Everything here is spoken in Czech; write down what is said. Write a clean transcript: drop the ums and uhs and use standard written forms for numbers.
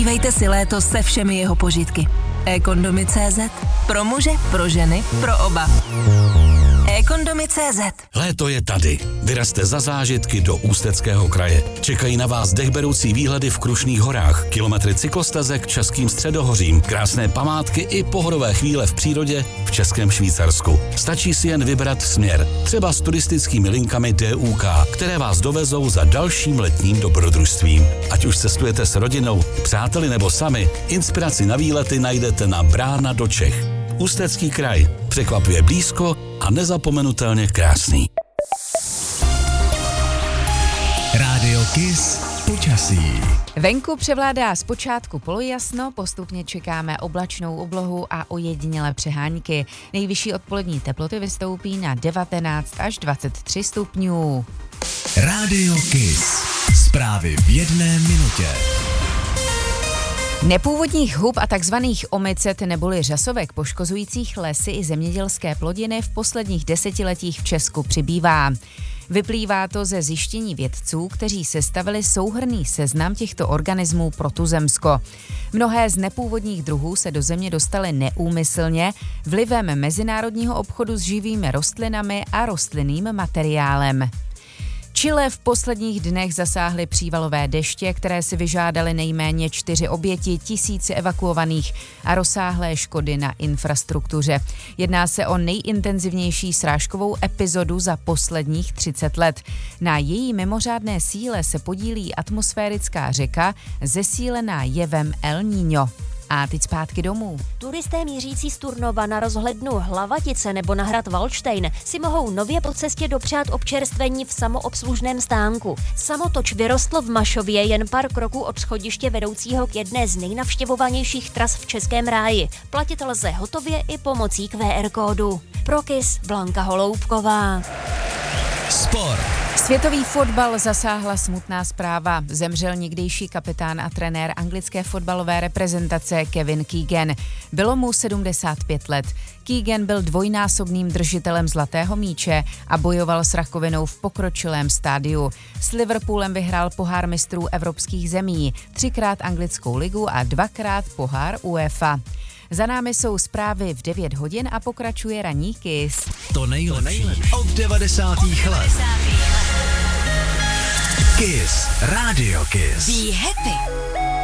Dívejte si léto se všemi jeho požitky. eKondomy.cz. Pro muže, pro ženy, pro oba. eKondomy.cz. Léto je tady. Vyrazte za zážitky do Ústeckého kraje. Čekají na vás dechberoucí výhledy v Krušných horách, kilometry cyklostezek Českým středohořím, krásné památky i pohodové chvíle v přírodě v Českém Švýcarsku. Stačí si jen vybrat směr, třeba s turistickými linkami DUK, které vás dovezou za dalším letním dobrodružstvím. Ať už cestujete s rodinou, přáteli nebo sami, inspiraci na výlety najdete na Brána do Čech. Ústecký kraj. Překvapuje blízko a nezapomenutelně krásný. Rádio Kiss počasí. Venku převládá zpočátku polojasno, postupně čekáme oblačnou oblohu a ojedinělé přehánky. Nejvyšší odpolední teploty vystoupí na 19 až 23 stupňů. Rádio Kiss. Zprávy v 1 minutě. Nepůvodních hub a takzvaných omicet neboli řasovek poškozujících lesy i zemědělské plodiny v posledních desetiletích v Česku přibývá. Vyplývá to ze zjištění vědců, kteří sestavili souhrnný seznam těchto organismů pro tuzemsko. Mnohé z nepůvodních druhů se do země dostaly neúmyslně vlivem mezinárodního obchodu s živými rostlinami a rostlinným materiálem. Chile v posledních dnech zasáhly přívalové deště, které si vyžádaly nejméně 4 oběti, tisíce evakuovaných a rozsáhlé škody na infrastruktuře. Jedná se o nejintenzivnější srážkovou epizodu za posledních 30 let. Na její mimořádné síle se podílí atmosférická řeka zesílená jevem El Niño. A teď zpátky domů. Turisté mířící z Turnova na rozhlednu Hlavatice nebo na hrad Valdštejn si mohou nově po cestě dopřát občerstvení v samoobslužném stánku. Samotoč vyrostl v Mašově jen pár kroků od schodiště vedoucího k jedné z nejnavštěvovanějších tras v Českém ráji. Platit lze hotově i pomocí QR kódu. Pro Kiss Blanka Holoubková. Sport. Světový fotbal zasáhla smutná zpráva. Zemřel někdejší kapitán a trenér anglické fotbalové reprezentace Kevin Keegan. Bylo mu 75 let. Keegan byl dvojnásobným držitelem zlatého míče a bojoval s rakovinou v pokročilém stádiu. S Liverpoolem vyhrál pohár mistrů evropských zemí, 3krát anglickou ligu a 2krát pohár UEFA. Za námi jsou zprávy v 9 hodin a pokračuje ranní Kiss. To nejlepší od 90. let. Kiss. Radio Kiss. Be happy.